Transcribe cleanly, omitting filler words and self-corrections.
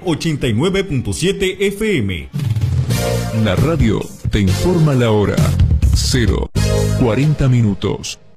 89.7 FM. La radio te informa la hora. 0:40 minutos.